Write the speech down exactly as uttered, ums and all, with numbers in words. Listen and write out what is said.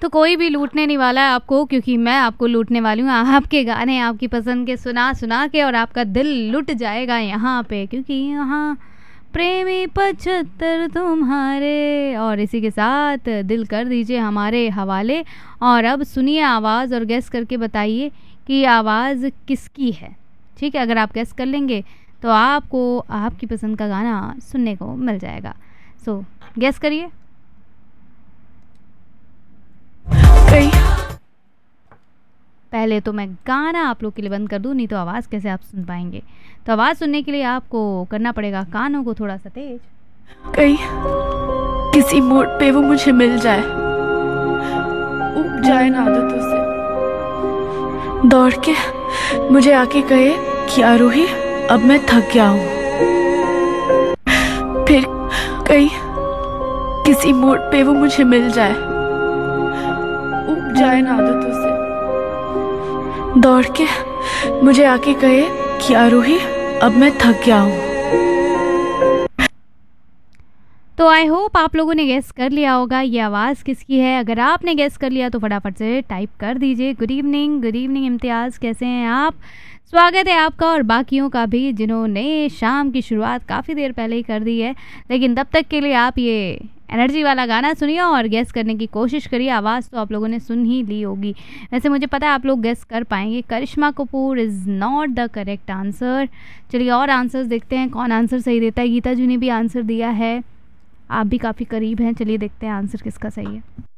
तो कोई भी लूटने नहीं वाला है आपको, क्योंकि मैं आपको लूटने वाली हूँ। आपके गाने आपकी पसंद के सुना सुना के, और आपका दिल लुट जाएगा यहाँ पे, क्योंकि यहाँ प्रेमी पचहत्तर तुम्हारे। और इसी के साथ दिल कर दीजिए हमारे हवाले। और अब सुनिए आवाज़ और गैस करके बताइए कि आवाज़ किसकी है। ठीक है, अगर आप गैस कर लेंगे तो आपको आपकी पसंद का गाना सुनने को मिल जाएगा। सो गैस करिए। पहले तो मैं गाना आप लोग के लिए बंद कर दूं, नहीं तो आवाज़ कैसे आप सुन पाएंगे। तो आवाज़ सुनने के लिए आपको करना पड़ेगा कानों को थोड़ा सा तेज। कहीं किसी मोड़ पे वो मुझे मिल जाए, उब जाए ना आदतों से, दौड़ के मुझे आके कहे कि आरोही अब मैं थक गया हूँ। फिर कहीं किसी मोड़ पे वो मुझे मिल जाए, उब जाए ना आदतों से, दौड़ के मुझे आके कहे कि आरोही अब मैं थक गया हूँ। तो आई होप आप लोगों ने गेस कर लिया होगा ये आवाज़ किसकी है। अगर आपने गेस कर लिया तो फटाफट से टाइप कर दीजिए। गुड इवनिंग, गुड इवनिंग इम्तियाज़, कैसे हैं आप? स्वागत है आपका और बाकियों का भी जिन्होंने शाम की शुरुआत काफ़ी देर पहले ही कर दी है। लेकिन तब तक के लिए आप ये एनर्जी वाला गाना सुनिए और गेस करने की कोशिश करिए। आवाज़ तो आप लोगों ने सुन ही ली होगी। वैसे मुझे पता है आप लोग गेस कर पाएंगे। करिश्मा Kapoor is not the correct answer. चलिए और आंसर्स देखते हैं कौन आंसर सही देता है। गीता जी ने भी आंसर दिया है, आप भी काफ़ी करीब हैं। चलिए देखते हैं आंसर किसका सही है।